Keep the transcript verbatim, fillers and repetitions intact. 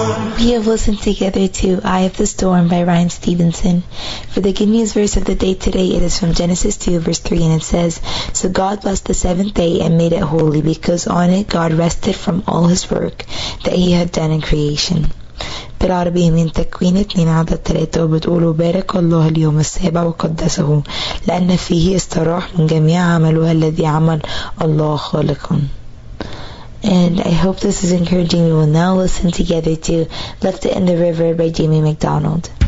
We have listened together to Eye of the Storm by Ryan Stevenson. For the Good News verse of the day today, it is from Genesis two verse three, and it says, So God blessed the seventh day and made it holy, because on it God rested from all his work that he had done in creation. بالعربي من تكوين اتنين عدد تلاتة وبتقولوا بارك الله اليوم السابع وقدسه لأن فيه استراح من جميع عمله الذي عمل الله خالقا. And I hope this is encouraging. We will now listen together to Left It in the River by Jamie McDonald.